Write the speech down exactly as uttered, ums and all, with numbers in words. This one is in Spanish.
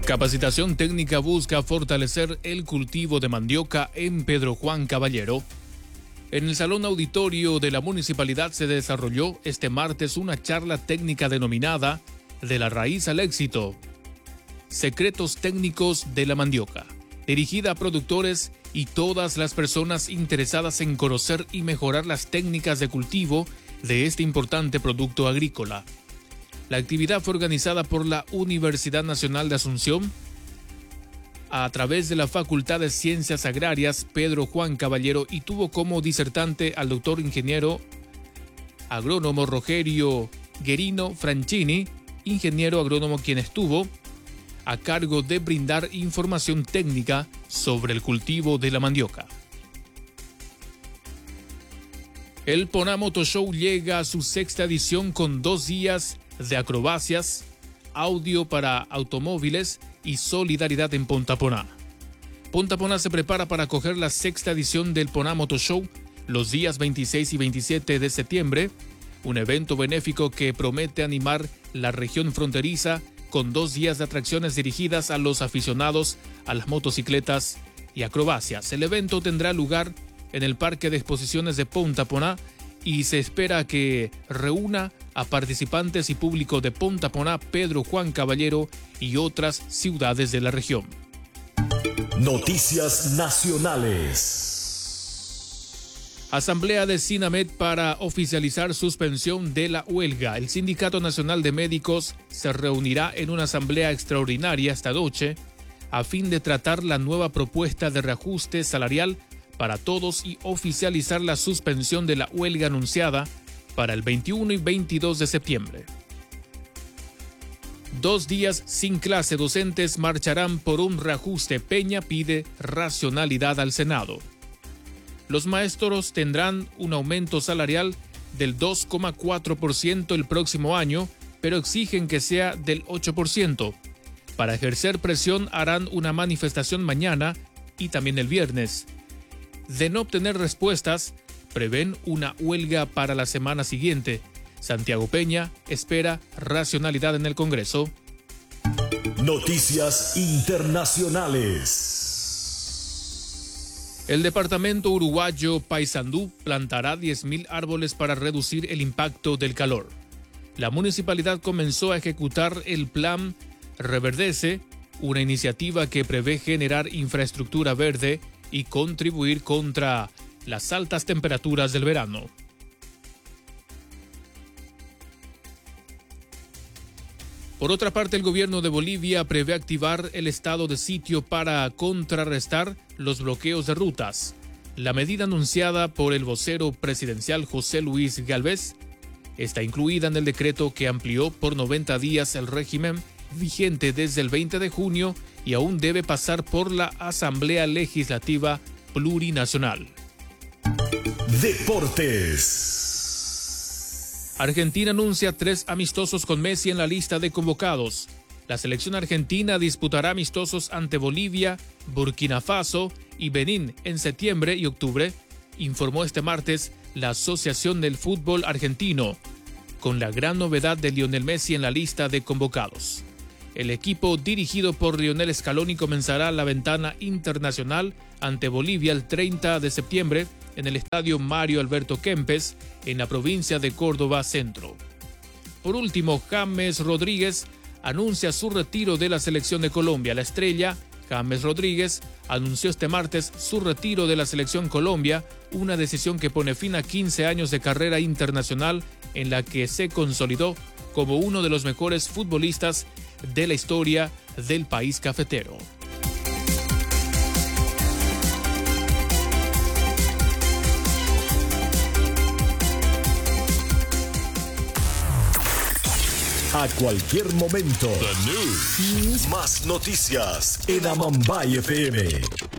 Capacitación técnica busca fortalecer el cultivo de mandioca en Pedro Juan Caballero. En el Salón Auditorio de la Municipalidad se desarrolló este martes una charla técnica denominada De la raíz al éxito, secretos técnicos de la mandioca, dirigida a productores y todas las personas interesadas en conocer y mejorar las técnicas de cultivo de este importante producto agrícola. La actividad fue organizada por la Universidad Nacional de Asunción a través de la Facultad de Ciencias Agrarias Pedro Juan Caballero y tuvo como disertante al doctor ingeniero agrónomo Rogerio Guerino Franchini, ingeniero agrónomo quien estuvo a cargo de brindar información técnica sobre el cultivo de la mandioca. El Poná Moto Show llega a su sexta edición con dos días de acrobacias, audio para automóviles y solidaridad en Punta Poná. Punta Poná se prepara para acoger la sexta edición del Poná Moto Show los días veintiséis y veintisiete de septiembre, un evento benéfico que promete animar la región fronteriza con dos días de atracciones dirigidas a los aficionados a las motocicletas y acrobacias. El evento tendrá lugar en el Parque de Exposiciones de Punta Poná y se espera que reúna a participantes y público de Punta Poná, Pedro Juan Caballero y otras ciudades de la región. Noticias nacionales. Asamblea de SINAMED para oficializar suspensión de la huelga. El Sindicato Nacional de Médicos se reunirá en una asamblea extraordinaria esta noche a fin de tratar la nueva propuesta de reajuste salarial para todos y oficializar la suspensión de la huelga anunciada para el veintiuno y veintidós de septiembre. Dos días sin clase, docentes marcharán por un reajuste. Peña pide racionalidad al Senado. Los maestros tendrán un aumento salarial del dos coma cuatro por ciento el próximo año, pero exigen que sea del ocho por ciento. Para ejercer presión harán una manifestación mañana y también el viernes. De no obtener respuestas, prevén una huelga para la semana siguiente. Santiago Peña espera racionalidad en el Congreso. Noticias internacionales. El departamento uruguayo Paysandú plantará diez mil árboles para reducir el impacto del calor. La municipalidad comenzó a ejecutar el plan Reverdece, una iniciativa que prevé generar infraestructura verde y contribuir contra las altas temperaturas del verano. Por otra parte, el gobierno de Bolivia prevé activar el estado de sitio para contrarrestar los bloqueos de rutas. La medida anunciada por el vocero presidencial José Luis Gálvez está incluida en el decreto que amplió por noventa días el régimen vigente desde el veinte de junio y aún debe pasar por la Asamblea Legislativa Plurinacional. Deportes. Argentina anuncia tres amistosos con Messi en la lista de convocados. La selección argentina disputará amistosos ante Bolivia, Burkina Faso y Benín en septiembre y octubre, informó este martes la Asociación del Fútbol Argentino, con la gran novedad de Lionel Messi en la lista de convocados. El equipo dirigido por Lionel Scaloni comenzará la ventana internacional ante Bolivia el treinta de septiembre en el estadio Mario Alberto Kempes, en la provincia de Córdoba Centro. Por último, James Rodríguez anuncia su retiro de la selección de Colombia. La estrella, James Rodríguez, anunció este martes su retiro de la selección Colombia, una decisión que pone fin a quince años de carrera internacional en la que se consolidó como uno de los mejores futbolistas de la historia del país cafetero. A cualquier momento. The News. Más noticias en Amambay F M.